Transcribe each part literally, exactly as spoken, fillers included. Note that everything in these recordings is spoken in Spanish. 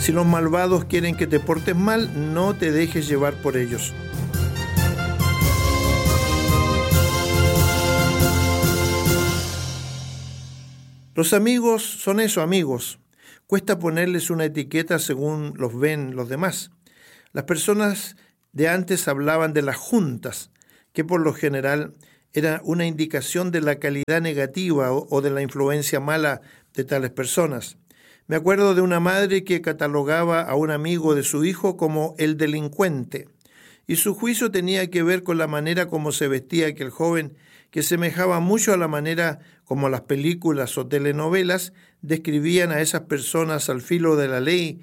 Si los malvados quieren que te portes mal, no te dejes llevar por ellos. Los amigos son eso, amigos. Cuesta ponerles una etiqueta según los ven los demás. Las personas de antes hablaban de las juntas, que por lo general era una indicación de la calidad negativa o de la influencia mala de tales personas. Me acuerdo de una madre que catalogaba a un amigo de su hijo como el delincuente, y su juicio tenía que ver con la manera como se vestía aquel joven, que semejaba mucho a la manera como las películas o telenovelas describían a esas personas al filo de la ley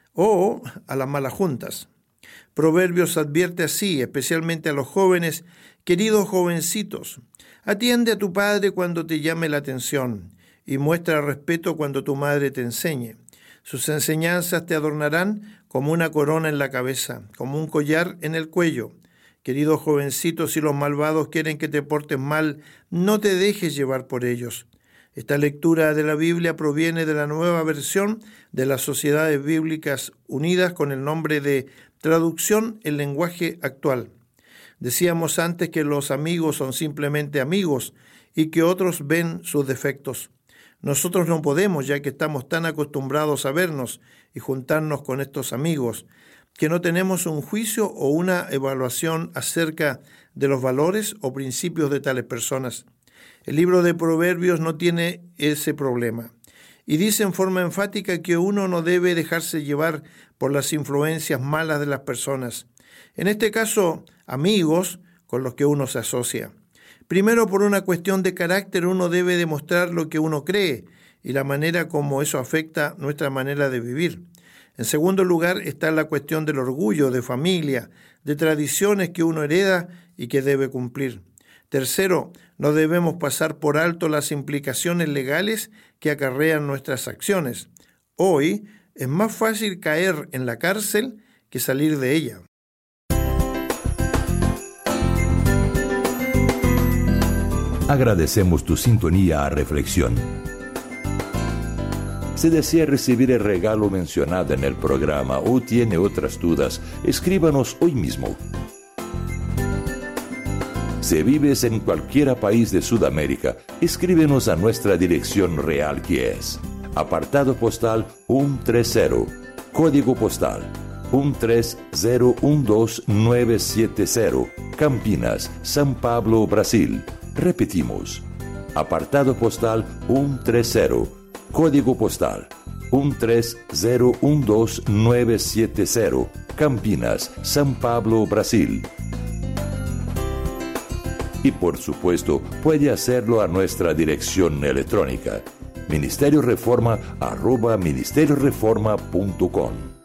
o a las malas juntas. Proverbios advierte así, especialmente a los jóvenes: queridos jovencitos, atiende a tu padre cuando te llame la atención y muestra respeto cuando tu madre te enseñe. Sus enseñanzas te adornarán como una corona en la cabeza, como un collar en el cuello. Queridos jovencitos, si los malvados quieren que te portes mal, no te dejes llevar por ellos. Esta lectura de la Biblia proviene de la nueva versión de las Sociedades Bíblicas Unidas con el nombre de Traducción en Lenguaje Actual. Decíamos antes que los amigos son simplemente amigos y que otros ven sus defectos. Nosotros no podemos, ya que estamos tan acostumbrados a vernos y juntarnos con estos amigos, que no tenemos un juicio o una evaluación acerca de los valores o principios de tales personas. El libro de Proverbios no tiene ese problema y dice en forma enfática que uno no debe dejarse llevar por las influencias malas de las personas. En este caso, amigos con los que uno se asocia. Primero, por una cuestión de carácter, uno debe demostrar lo que uno cree y la manera como eso afecta nuestra manera de vivir. En segundo lugar está la cuestión del orgullo, de familia, de tradiciones que uno hereda y que debe cumplir. Tercero, no debemos pasar por alto las implicaciones legales que acarrean nuestras acciones. Hoy es más fácil caer en la cárcel que salir de ella. Agradecemos tu sintonía a Reflexión. Si desea recibir el regalo mencionado en el programa o tiene otras dudas, escríbanos hoy mismo. Si vives en cualquier país de Sudamérica, escríbenos a nuestra dirección real, que es apartado postal ciento treinta, código postal uno tres cero uno dos nueve siete cero, Campinas, São Paulo, Brasil. Repetimos, apartado postal ciento treinta, código postal uno tres cero uno dos nueve siete cero, Campinas, São Paulo, Brasil. Y por supuesto, puede hacerlo a nuestra dirección electrónica, ministerio reforma arroba ministerio reforma punto com.